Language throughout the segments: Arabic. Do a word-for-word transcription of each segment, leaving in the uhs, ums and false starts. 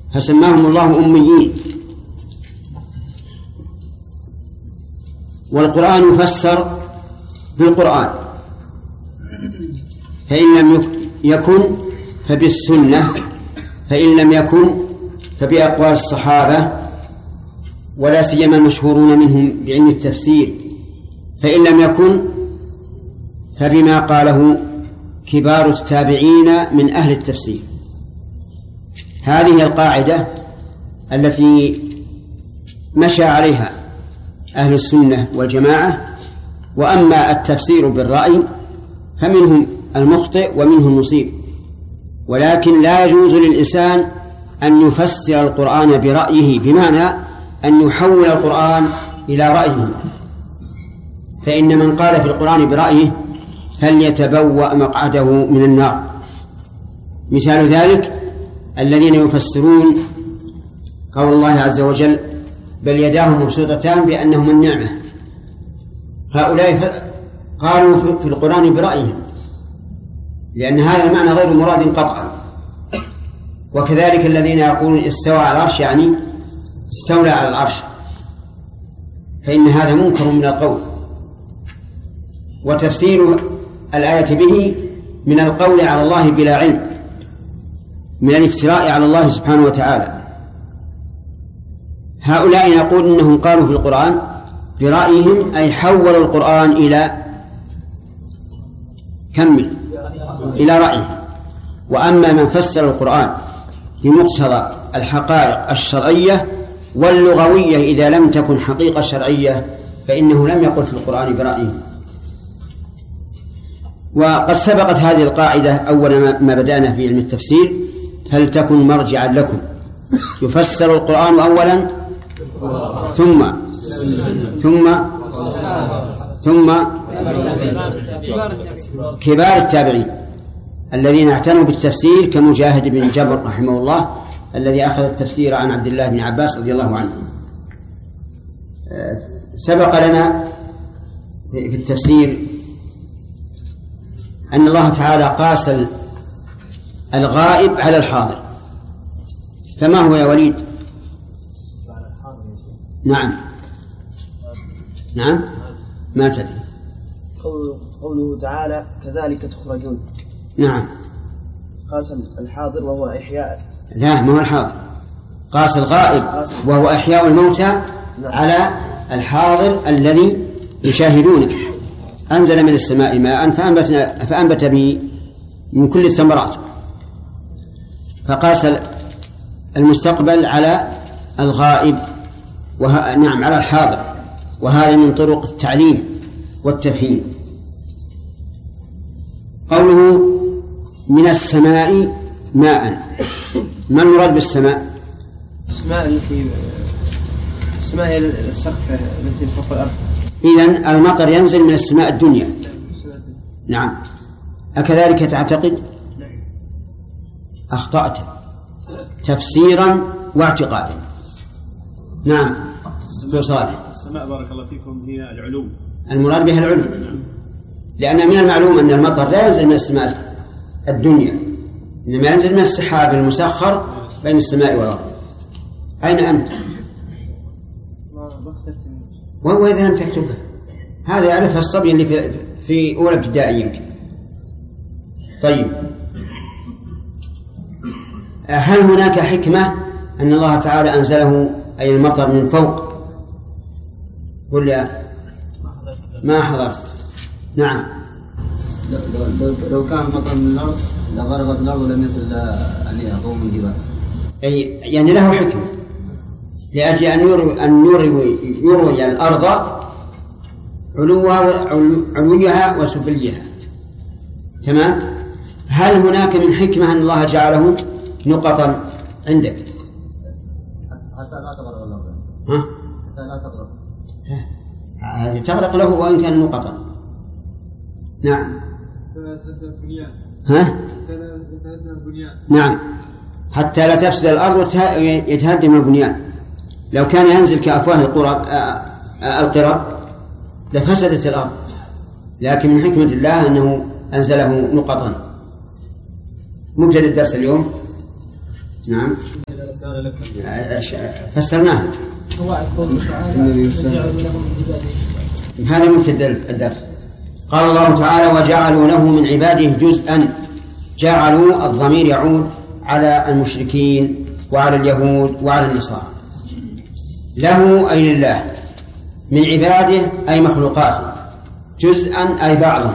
فسماهم الله أميين. والقرآن يفسر بالقرآن، فإن لم يكن فبالسنة، فإن لم يكن فبأقوال الصحابة، ولا سيما المشهورون منهم بعلم التفسير، فإن لم يكن فبما قاله كبار التابعين من أهل التفسير. هذه القاعدة التي مشى عليها أهل السنة والجماعة. وأما التفسير بالرأي فمنهم المخطئ ومنهم المصيب، ولكن لا يجوز للإنسان أن يفسر القرآن برأيه، بمعنى أن يحول القرآن إلى رأيه، فإن من قال في القرآن برأيه فليتبوأ مقعده من النار. مثال ذلك الذين يفسرون قول الله عز وجل بل يداه مبسوطتان بأنهما النعمة، هؤلاء قالوا في القرآن برأيهم، لأن هذا المعنى غير مراد قطعا. وكذلك الذين يقولون استوى على العرش يعني استولى على العرش، فإن هذا منكر من القول. وتفسير الآية به من القول على الله بلا علم، من الافتراء على الله سبحانه وتعالى. هؤلاء نقول إنهم قالوا في القرآن برأيهم، أي حولوا القرآن إلى كمل إلى رأيه. وأما من فسر القرآن بمقتضى الحقائق الشرعية واللغوية إذا لم تكن حقيقة شرعية فإنه لم يقل في القرآن برأيه. وقد سبقت هذه القاعدة أول ما بدأنا في علم التفسير، فلتكن مرجعا لكم، يفسر القرآن أولا ثم ثم ثم كبار التابعين الذين اعتنوا بالتفسير كمجاهد بن جبر رحمه الله الذي أخذ التفسير عن عبد الله بن عباس رضي الله عنه. سبق لنا في التفسير أن الله تعالى قاس الغائب على الحاضر، فما هو يا وليد؟ نعم نعم ما تدري. قوله تعالى كذلك تخرجون. نعم قاس الحاضر وهو إحياء. لا ما هو الحاضر، قاس الغائب وهو إحياء الموتى على الحاضر الذي يشاهدونه. أنزل من السماء ماء فأنبتنا فأنبت به من كل الثمرات، فقاس المستقبل على الغائب وه... نعم على الحاضر، وهذا من طرق التعليم والتفهيم. قوله من السماء ماء، ما المراد بالسماء؟ السماء التي السماء هي السقف التي فوق الأرض. إذن المطر ينزل من السماء الدنيا. نعم، أكذلك تعتقد؟ أخطأت تفسيرا واعتقادا. نعم في صالح. السماء بارك الله فيكم هي العلو، المراد بها العلو، لأن من المعلوم أن المطر لا ينزل من السماء الدنيا، إنما ينزل من السحاب المسخر بين السماء والأرض. أين أنت؟ وهو إذا لم تكتبها هذا يعرفها الصبي اللي في, في أولى ابتدائي يمكن. طيب، هل هناك حكمة أن الله تعالى أنزله أي المطر من فوق؟ قل يا ما حضرت. نعم، لو, لو, لو كان مطر من الأرض لغرقت الأرض ولم يصل عليها قوم من الجبال. أي يعني له حكمة لأجل أن يروي أن يروي, يروي الأرض علوها علوها وسفليها. تمام. هل هناك من حكمة أن الله جعله نقطا عندك؟ حتى لا تغرق الأرض. ها؟ حتى لا تغرق. هذه تغرق له وإن كان نقطا. نعم. ها؟ نعم، حتى لا تفسد الأرض ويتهدم البنيان. لو كان ينزل كأفواه القرى القرى لفسدت الأرض، لكن من حكمة الله أنه أنزله نقطا. مبتدأ الدرس اليوم نعم فسرناها. هذا مبتدأ الدرس. قال الله تعالى وجعلوا له من عباده جزءا. جعلوا الضمير يعود على المشركين وعلى اليهود وعلى النصارى. له أي لله، من عباده أي مخلوقاته، جزءا أي بعضا،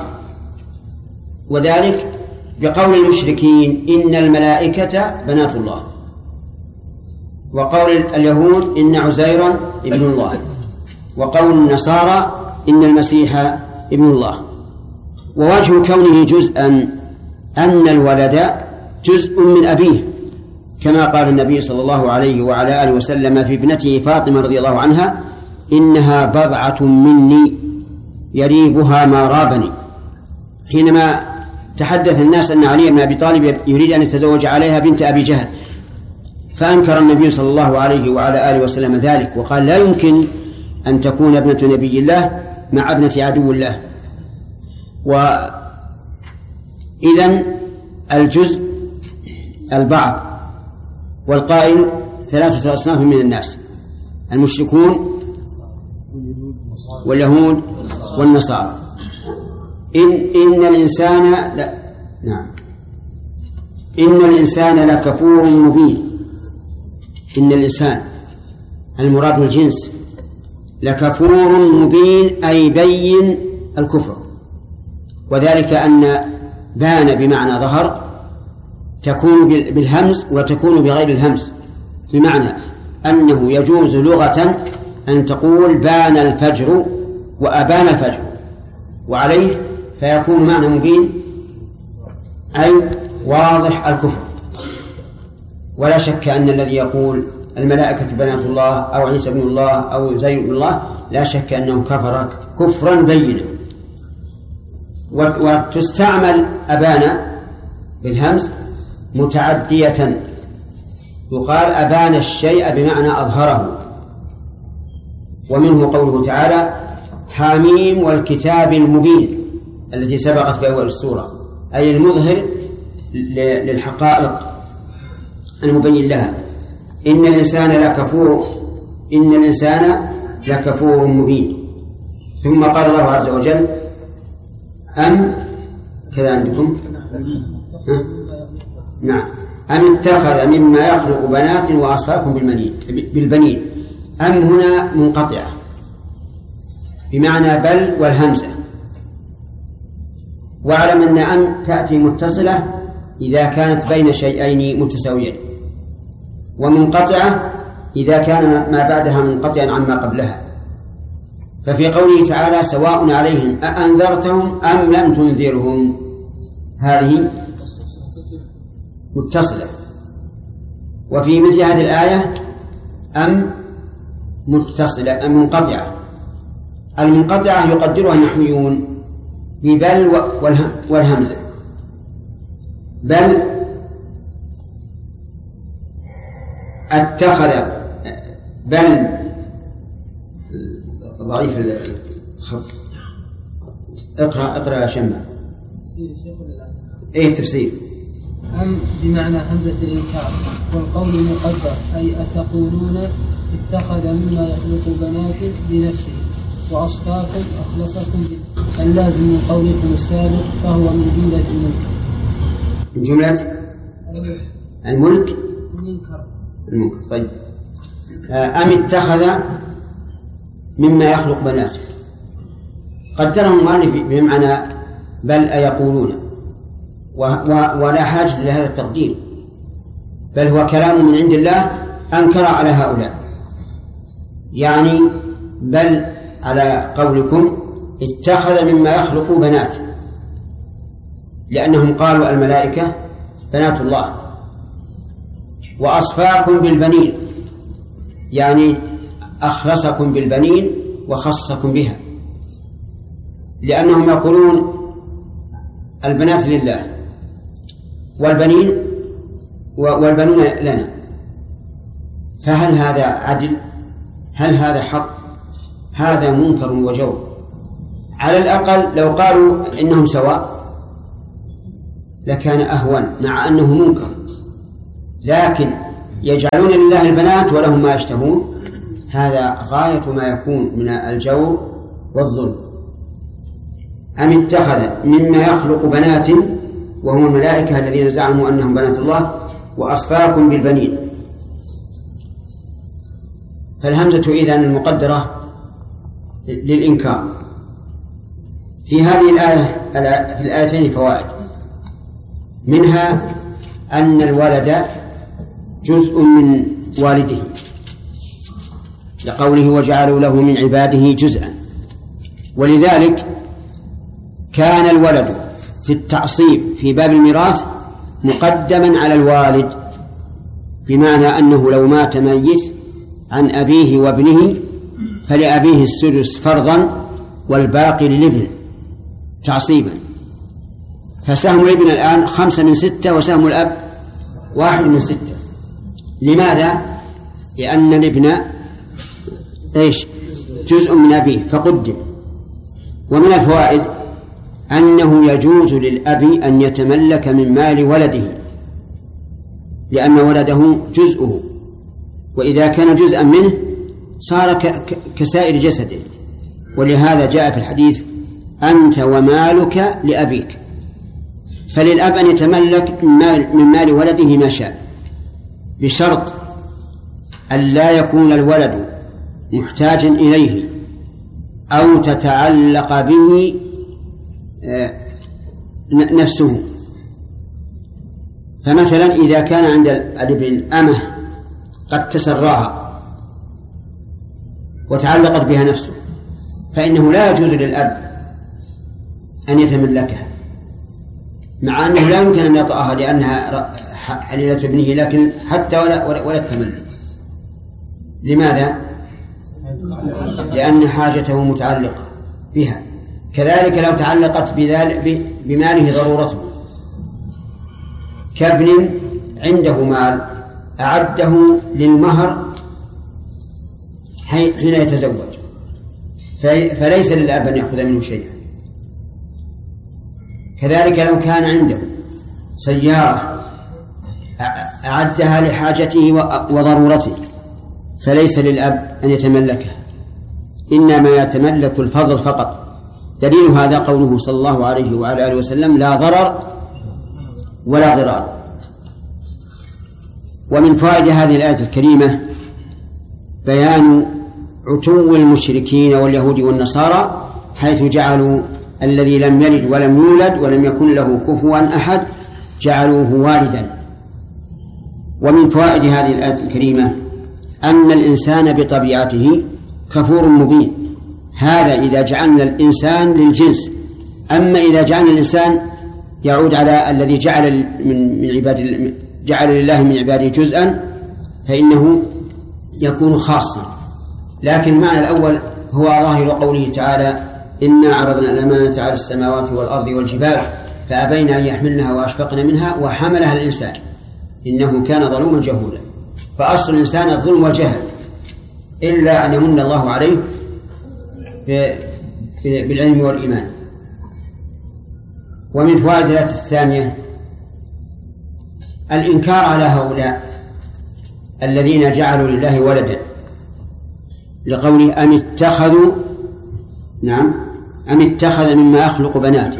وذلك بقول المشركين إن الملائكة بنات الله، وقول اليهود إن عزيرا ابن الله، وقول النصارى إن المسيح ابن الله. ووجه كونه جزءا أن الولد جزء من أبيه، كما قال النبي صلى الله عليه وعلى آله وسلم في ابنته فاطمة رضي الله عنها إنها بضعة مني يريبها ما رابني، حينما تحدث الناس أن علي بن أبي طالب يريد أن يتزوج عليها بنت أبي جهل، فأنكر النبي صلى الله عليه وعلى آله وسلم ذلك وقال لا يمكن أن تكون ابنة نبي الله مع ابنة عدو الله. وإذن الجزء البعض، والقائل ثلاثة أصناف من الناس: المشركون واليهود والنصارى. إن إن الإنسان لا نعم إن الإنسان لكفور مبين. إن الإنسان المراد الجنس، لكفور مبين أي بين الكفر، وذلك أن بان بمعنى ظهر تكون بالهمز وتكون بغير الهمز، بمعنى أنه يجوز لغة أن تقول بان الفجر وأبان الفجر، وعليه فيكون معنى مبين أي واضح الكفر. ولا شك أن الذي يقول الملائكة بنات الله أو عيسى ابن الله أو زيد ابن الله لا شك أنه كفر كفرا بينا. وتستعمل أبان بالهمز متعدية، يقال أبان الشيء بمعنى أظهره، ومنه قوله تعالى حاميم والكتاب المبين التي سبقت في أول السورة، أي المظهر للحقائق المبين لها. إن الإنسان لكفور إن الإنسان لكفور مبين. ثم قال الله عز وجل أم كذا عندكم ها؟ نعم أم اتخذ مما يخلق بنات وأصفاكم بالبنين. أم هنا منقطعة بمعنى بل والهمزة، واعلم أن أم تأتي متصلة إذا كانت بين شيئين متساويين، ومنقطعة إذا كان ما بعدها منقطعا عما قبلها. ففي قوله تعالى سواء عليهم أأنذرتهم أم لم تنذرهم، هذه متصلة. وفي مثل هذه الآية أم متصلة أم منقطعة. المنقطعة يقدرها النحويون ببل والهمزة. بل اتخذ بل ضعيف الخط. اقرأ اقرأ يا شمع. ايه تفسير أم بمعنى همزة الإنكار، والقول مقدر أي أتقولون اتخذ مما يخلق بنات لنفسه وأصفاكم أخلصكم به. اللازم من قولكم السابق فهو من جملة الملك. من جملة الملك المنكر. المنكر. طيب أم اتخذ مما يخلق بنات، قدرهم المؤلف بمعنى بل أيقولون، ولا حاجة لهذا التقدير، بل هو كلام من عند الله أنكر على هؤلاء. يعني بل على قولكم اتخذ مما يخلق بنات، لأنهم قالوا الملائكة بنات الله. وأصفاكم بالبنين يعني أخلصكم بالبنين وخصكم بها، لأنهم يقولون البنات لله والبنين والبنون لنا. فهل هذا عدل؟ هل هذا حق؟ هذا منكر وجور. على الأقل لو قالوا إنهم سواء لكان أهون، مع أنه منكر، لكن يجعلون لله البنات ولهم ما يشتهون، هذا غاية ما يكون من الجور والظلم. أم اتخذ مما يخلق بنات وهم الملائكة الذين زعموا أنهم بنات الله وأصفاكم بالبنين. فالهمزة إذن المقدرة للإنكار. في هذه الآية في الآيتين فوائد، منها أن الولد جزء من والده لقوله وجعلوا له من عباده جزءا، ولذلك كان الولد في التعصيب في باب الميراث مقدما على الوالد، بمعنى أنه لو مات ميت عن أبيه وابنه فلأبيه السدس فرضا والباقي للابن تعصيبا. فسهم الابن الآن خمسة من ستة وسهم الأب واحد من ستة. لماذا؟ لأن الابن إيش؟ جزء من أبيه فقدم. ومن الفوائد أنه يجوز للأب أن يتملك من مال ولده، لأن ولده جزءه، وإذا كان جزءا منه صار كسائر جسده. ولهذا جاء في الحديث أنت ومالك لأبيك. فللأب أن يتملك من مال ولده ما شاء، بشرط أن لا يكون الولد محتاجا إليه أو تتعلق به نفسه. فمثلا إذا كان عند الابن أمه قد تسراها وتعلقت بها نفسه فإنه لا يجوز للأب أن يتملكها، مع أنه لا يمكن أن يطأها لأنها حليلة ابنه، لكن حتى ولا, ولا, ولا التملك. لماذا؟ لأن حاجته متعلقة بها. كذلك لو تعلقت بذلك بماله ضرورته، كابن عنده مال أعده للمهر حين يتزوج، فليس للأب أن يأخذ منه شيئا. كذلك لو كان عنده سيارة أعدها لحاجته وضرورته فليس للأب أن يتملكها، إنما يتملك الفضل فقط. دليل هذا قوله صلى الله عليه وعلى آله وسلم لا ضرر ولا ضرار. ومن فوائد هذه الآية الكريمة بيان عتو المشركين واليهود والنصارى، حيث جعلوا الذي لم يلد ولم يولد ولم يكن له كفوا أحد جعلوه والدا. ومن فوائد هذه الآية الكريمة أن الإنسان بطبيعته كفور مبين، هذا إذا جعلنا الإنسان للجنس. أما إذا جعلنا الإنسان يعود على الذي جعل من من عباد جعل لله من عباده جزءا فإنه يكون خاصا. لكن المعنى الأول هو ظاهر قوله تعالى إنا عرضنا الأمانة على السماوات والأرض والجبال فأبين أن يحملنها وأشفقن منها وحملها الإنسان إنه كان ظلوما جهولا. فأصل الإنسان الظلم والجهل، إلا أن يمن الله عليه بالعلم والإيمان. ومن فوائد الآية الثانية الإنكار على هؤلاء الذين جعلوا لله ولدا، لقوله أم اتخذوا نعم أم اتخذ مما يخلق بنات.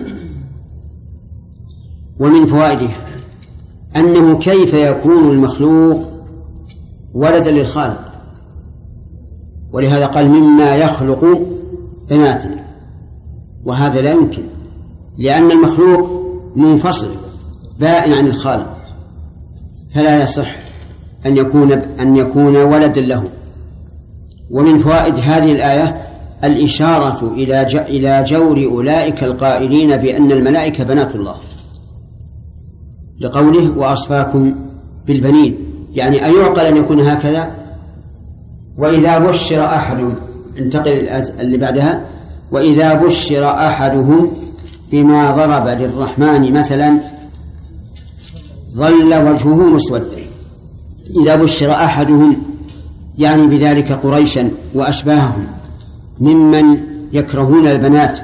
ومن فوائدها أنه كيف يكون المخلوق ولدا للخالق، ولهذا قال مما يخلق بنات، وهذا لا يمكن، لأن المخلوق منفصل بائن عن الخالق، فلا يصح أن يكون أن يكون ولدا له. ومن فوائد هذه الآية الإشارة إلى إلى جور أولئك القائلين بأن الملائكة بنات الله، لقوله وأصفاكم بالبنين، يعني أيعقل أن يكون هكذا؟ وإذا بشر أحد، انتقل اللي بعدها، وإذا بشر أحدهم بما ضرب للرحمن مثلا ظل وجهه مسودا. إذا بشر أحدهم يعني بذلك قريشا وأشباههم ممن يكرهون البنات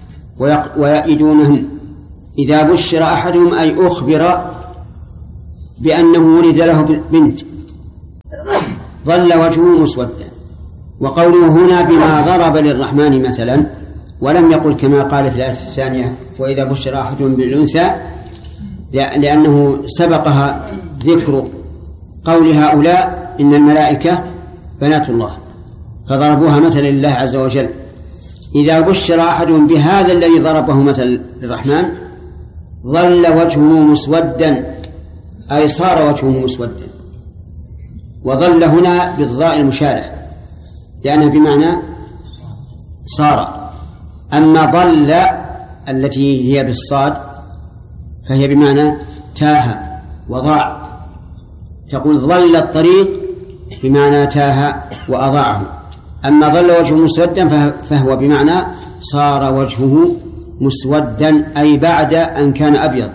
ويئدونهم. إذا بشر أحدهم أي أخبر بأنه ولد له بنت ظل وجهه مسودا. وقوله هنا بما ضرب للرحمن مثلا، ولم يقل كما قال في الآية الثانية وإذا بشر أحد بالأنثى، لأنه سبقها ذكر قول هؤلاء إن الملائكة بنات الله فضربوها مثلا لله عز وجل. إذا بشر أحد بهذا الذي ضربه مثل للرحمن ظل وجهه مسودا، أي صار وجهه مسودا. وظل هنا بالضاء المشارة لأنها بمعنى صار. أما ظل التي هي بالصاد فهي بمعنى تاه وضاع. تقول ظل الطريق بمعنى تاه وأضاعه. أما ظل وجهه مسودا فهو بمعنى صار وجهه مسودا، أي بعد أن كان أبيض.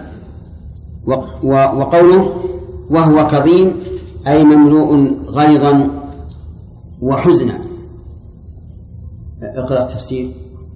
وقوله وهو كظيم أي مملوء غيظا وحزنا. اقرأ التفسير.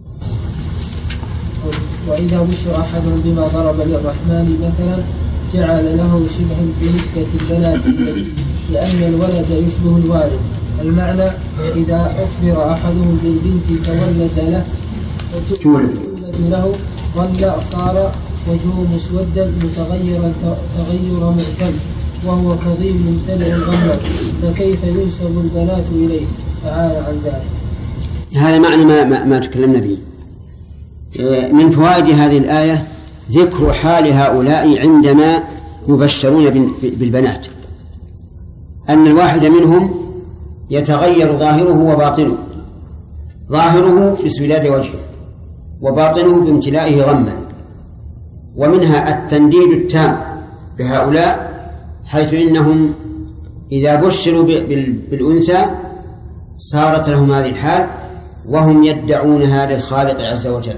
وإذا بشر أحد بما ضرب للرحمن مثلا جعل له شبها بنسبة البنات إليه، لأن الولد يشبه الوالد. المعنى إذا أخبر أحدهم بالبنت تولد له تولد له ظل صار وجهه مسودا متغيرا تغير مهتم، وهو كظيم ممتلئ الغمة، فكيف ينسب البنات إليه تعالى عن ذلك. هذا معنى ما, ما, ما تكلمنا به. من فوائد هذه الآية ذكر حال هؤلاء عندما يبشرون بالبنات، أن الواحد منهم يتغير ظاهره وباطنه، ظاهره بسوداد وجهه وباطنه بامتلائه غما. ومنها التنديد التام بهؤلاء، حيث إنهم إذا بشروا بالأنثى صارت لهم هذه الحال وهم يدعونها للخالق عز وجل.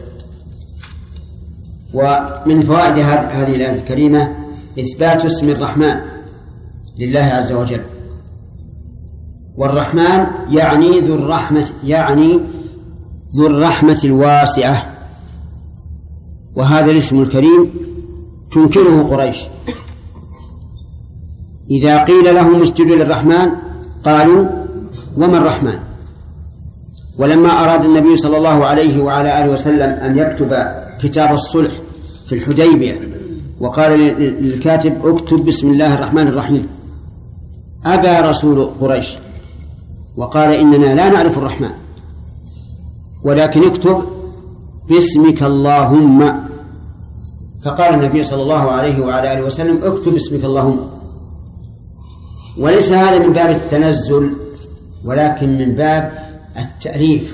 ومن فوائد هذه الآية الكريمة إثبات اسم الرحمن لله عز وجل. والرحمن يعني ذو الرحمة، يعني ذو الرحمة الواسعة. وهذا الاسم الكريم تنكره قريش، إذا قيل لهم اسجدوا للرحمن قالوا وما الرحمن. ولما أراد النبي صلى الله عليه وعلى آله وسلم أن يكتب كتاب الصلح في الحديبية وقال للكاتب اكتب بسم الله الرحمن الرحيم، أبى رسول قريش وقال إننا لا نعرف الرحمن، ولكن اكتب باسمك اللهم. فقال النبي صلى الله عليه وعلى آله وسلم اكتب باسمك اللهم. وليس هذا من باب التنزل، ولكن من باب التأليف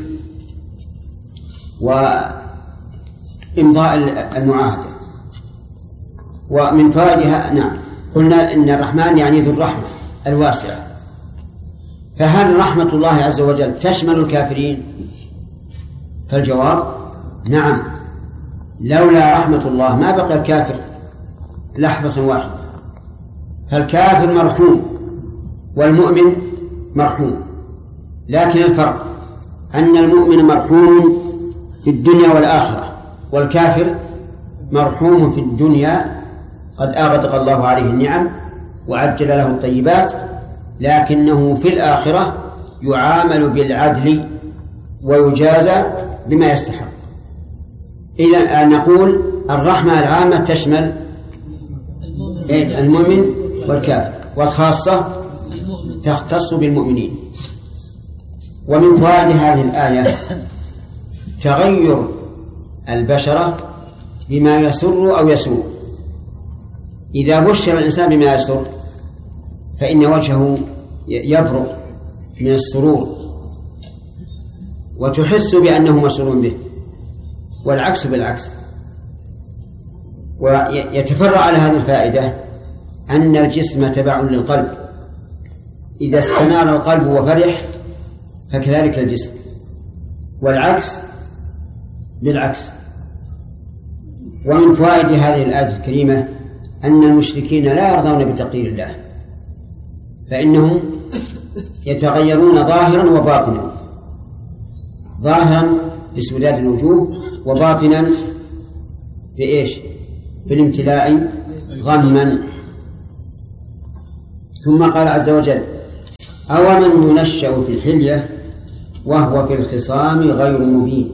وإمضاء المعاهدة. ومن فوائدها نعم قلنا إن الرحمن يعني ذو الرحمة الواسعة. فهل رحمة الله عز وجل تشمل الكافرين؟ فالجواب نعم، لولا رحمة الله ما بقى الكافر لحظة واحدة. فالكافر مرحوم والمؤمن مرحوم، لكن الفرق أن المؤمن مرحوم في الدنيا والآخرة، والكافر مرحوم في الدنيا قد أغدق الله عليه النعم وعجل له الطيبات، لكنه في الآخرة يعامل بالعدل ويجازى بما يستحق. إذا نقول الرحمة العامة تشمل المؤمن والكافر، والخاصة تختص بالمؤمنين. ومن فوائد هذه الآية تغير البشرة بما يسر أو يسوء. إذا بشر الإنسان بما يسر فإن وجهه يبرق من السرور وتحس بأنه مسرور به، والعكس بالعكس. ويتفرع على هذه الفائدة أن الجسم تبع للقلب، إذا استنار القلب وفرح فكذلك الجسم، والعكس بالعكس. ومن فوائد هذه الآية الكريمة أن المشركين لا يرضون بتقدير الله، فإنهم يتغيرون ظاهرا وباطنا، ظاهرا بسوداد الوجوه وباطنا بإيش؟ بالامتلاء غما. ثم قال عز وجل: أومن ينشأ في الحلية وهو في الخصام غير مبين.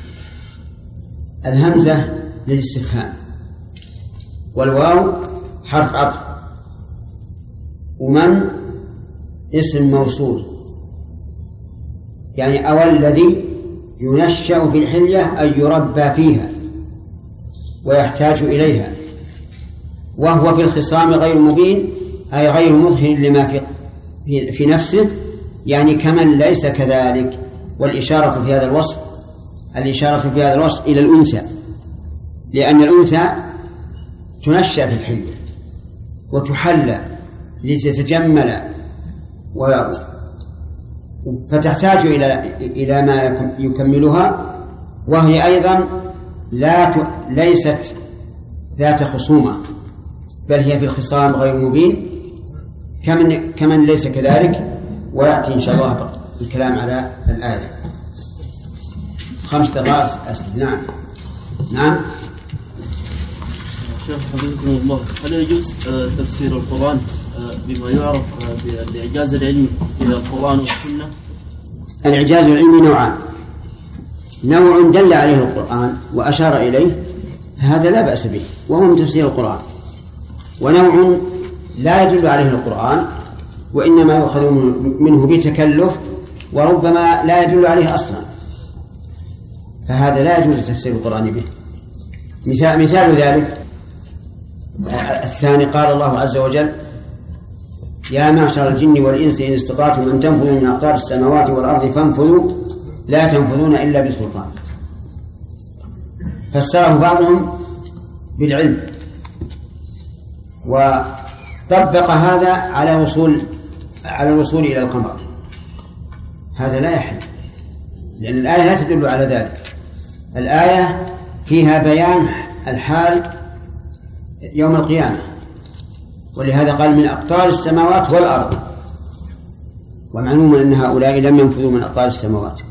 الهمزة للاستفهام، والواو حرف عطف، ومن اسم موصول، يعني أو الذي ينشأ في الحلية أي يربى فيها ويحتاج إليها، وهو في الخصام غير مبين أي غير مظهر لما في في نفسه، يعني كمن ليس كذلك. والإشارة في هذا الوصف الإشارة في هذا الوصف إلى الأنثى، لأن الأنثى تنشأ في الحلية وتحلى لتتجمل و... فتحتاج إلى إلى ما يكملها، وهي أيضا لا ت... ليست ذات خصومة، بل هي في الخصام غير مبين كمن كمن ليس كذلك. ويأتي إن شاء الله الكلام على الآية. خمس دقائق أسئلة. نعم نعم. شيخ حفظكم الله، هل يجوز تفسير القرآن بما يعرف بالإعجاز العلمي إلى القرآن والسنة؟ الإعجاز العلمي نوعان: نوع دل عليه القرآن وأشار إليه فهذا لا بأس به وهو من تفسير القرآن، ونوع لا يدل عليه القرآن وإنما يؤخذ منه بتكلف وربما لا يدل عليه أصلا، فهذا لا يجوز تفسير القرآن به. مثال, مثال ذلك الثاني: قال الله عز وجل: يا معشر الجن والإنس إن استطعتم أن تنفذوا من أقطار السماوات والأرض فانفذوا لا تنفذون إلا بسلطان. فسره بعضهم بالعلم وطبق هذا على وصول على الوصول إلى القمر. هذا لا يحل، لأن الآية لا تدل على ذلك. الآية فيها بيان الحال يوم القيامة، ولهذا قال: من أقطار السماوات والأرض، ومعلوم أن هؤلاء لم ينفذوا من أقطار السماوات.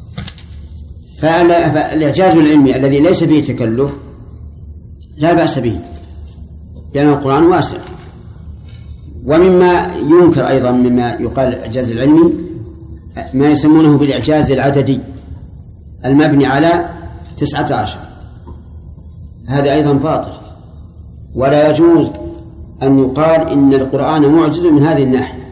فالإعجاز العلمي الذي ليس فيه تكلف لا بأس به، لأن القرآن واسع. ومما ينكر أيضا مما يقال الإعجاز العلمي ما يسمونه بالإعجاز العددي المبني على تسعة عشر، هذا أيضا باطل، ولا يجوز أن يقال إن القرآن معجز من هذه الناحية.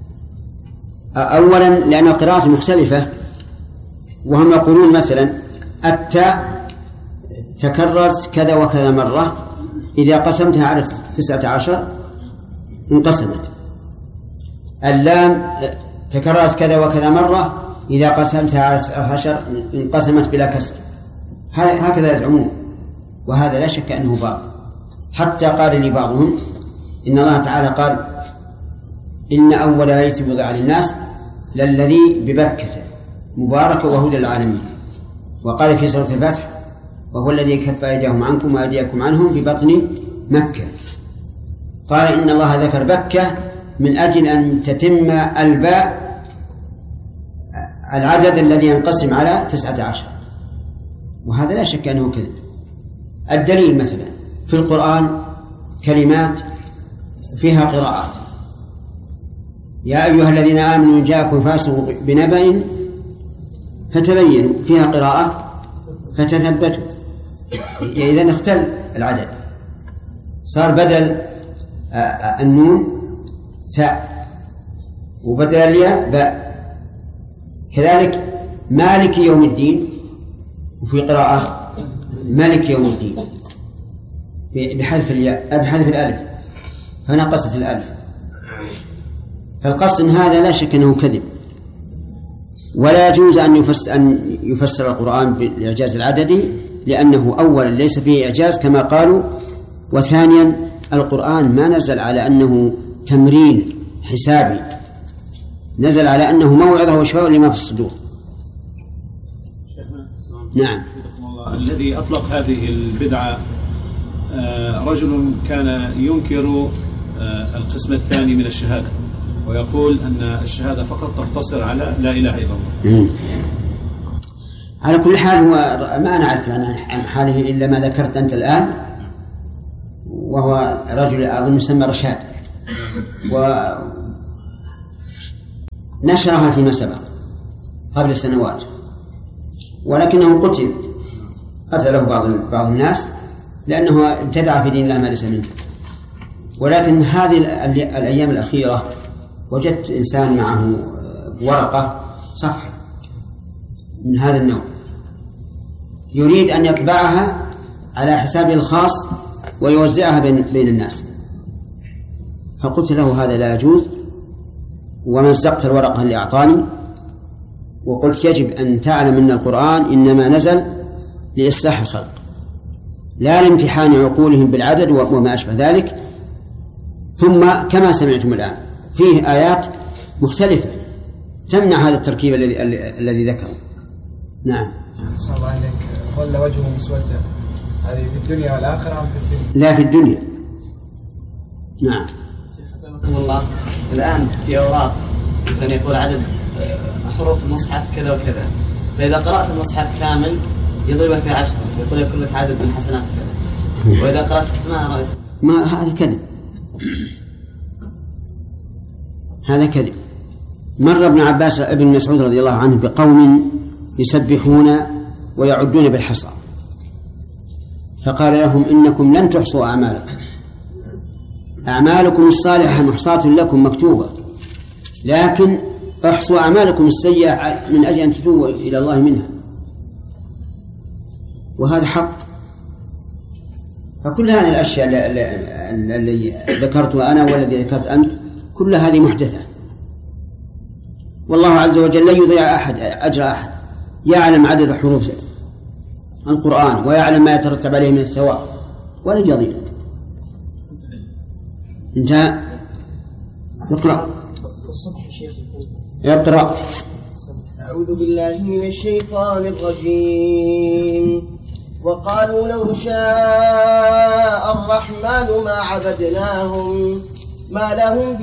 أولا لأن القراءات مختلفة، وهم يقولون مثلا التاء تكررت كذا وكذا مرة، إذا قسمتها على تسعة عشر انقسمت. اللام تكررت كذا وكذا مرة، إذا قسمتها على تسعة عشر انقسمت بلا كسر. هكذا يزعمون، وهذا لا شك أنه باطل. حتى قال لي بعضهم إن الله تعالى قال: إن أول بيت وضع للناس للذي ببكة مبارك وهدى للعالمين. وقال في سورة الفتح: وهو الذي كف أيديهم عنكم وأيديكم عنهم ببطن مكة. قال إن الله ذكر بكة من أجل أن تتم الباء العدد الذي ينقسم على تسعة عشر، وهذا لا شك أنه كذب. الدليل مثلا في القرآن كلمات فيها قراءات: يا أيها الذين آمنوا إن جاءكم فاسق بنبأ فتبينوا، فيها قراءة فتثبتوا، إذن اختل العدد، صار بدل النون ثاء وبدل الياء باء. كذلك مالك يوم الدين، وفي قراءة مالك يوم الدين بحذف الياء بحذف الألف فنقصت الألف. فالقصد هذا لا شك أنه كذب، ولا يجوز أن يفسر, أن يفسر القرآن بالإعجاز العددي، لأنه أولا ليس فيه إعجاز كما قالوا، وثانيا القرآن ما نزل على أنه تمرين حسابي، نزل على أنه موعظة وشفاء لما في الصدور. نعم. الذي أطلق هذه البدعة رجل كان ينكر القسم الثاني من الشهادة، ويقول أن الشهادة فقط تقتصر على لا إله إلا الله. على كل حال هو ما نعرف عن حاله إلا ما ذكرت أنت الآن، وهو رجل أظن يسمى رشاد، نشرها فيما سبق قبل سنوات، ولكنه قتل قتله بعض بعض الناس لأنه ابتدع في دين الله ما ليس منه. ولكن هذه الأيام الأخيرة وجدت إنسان معه ورقة صفحة من هذا النوع يريد أن يطبعها على حسابه الخاص ويوزعها بين, بين الناس، فقلت له هذا لا يجوز، ومزقت الورقة اللي أعطاني وقلت يجب أن تعلم أن القرآن إنما نزل لإصلاح الخلق لا لامتحان عقولهم بالعدد وما أشبه ذلك. ثم كما سمعتم الآن فيه آيات مختلفة تمنع هذا التركيب الذي الذي ذكره. نعم. صلى الله عليك. ظل وجهه مسودا، هذه في الدنيا والآخرة أم في الدنيا؟ لا في الدنيا. نعم. شيخ الله الآن في أوراق مثلا يقول عدد حروف المصحف كذا وكذا، فإذا قرأت المصحف كامل يضرب في عشرة يقول يكون لك عدد من الحسنات كذا، وإذا قرأت ما رأيك؟ ما هذا كذب، هذا كذب. مر ابن عباس ابن مسعود رضي الله عنه بقوم يسبحون ويعدون بالحصى فقال لهم إنكم لن تحصوا أعمالكم، أعمالكم الصالحة محصاة لكم مكتوبة، لكن احصوا أعمالكم السيئة من أجل أن تتوبوا إلى الله منها، وهذا حق. فكل هذه الأشياء التي ذكرتها أنا والذي ذكرت أنت كل هذه محدثة، والله عز وجل لا يضيع أحد أجر أحد، يعلم عدد حروف القرآن ويعلم ما يترتب عليه من الثواب ولا يضيع. انتهى. اقرأ. اقرأ. أعوذ بالله من الشيطان الرجيم. وقالوا لو شاء الرحمن ما عبدناهم ما لهم